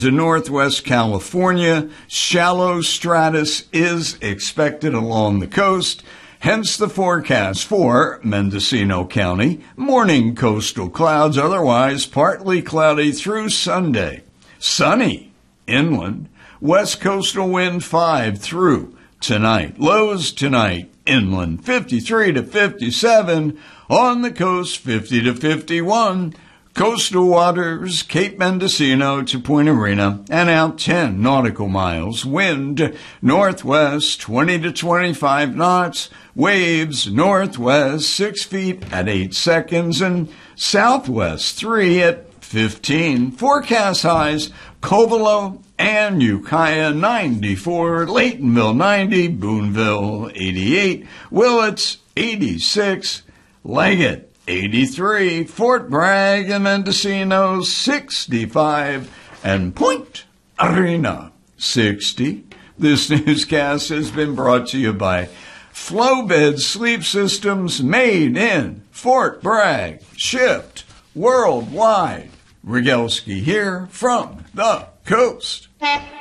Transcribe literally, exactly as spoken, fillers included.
To northwest California, shallow stratus is expected along the coast, hence the forecast for Mendocino County. Morning coastal clouds, otherwise partly cloudy through Sunday. Sunny inland, west coastal wind five through tonight. Lows tonight inland fifty-three to fifty-seven, on the coast fifty to fifty-one. Coastal waters, Cape Mendocino to Point Arena, and out ten nautical miles. Wind northwest twenty to twenty-five knots. Waves northwest six feet at eight seconds, and southwest three at fifteen. Forecast highs, Covelo and Ukiah ninety-four, Laytonville ninety, Boonville eighty-eight, Willits eighty-six, Leggett eighty-three, Fort Bragg and Mendocino sixty-five, and Point Arena sixty. This newscast has been brought to you by Flowbed Sleep Systems, made in Fort Bragg, shipped worldwide. Rogalski here from the coast.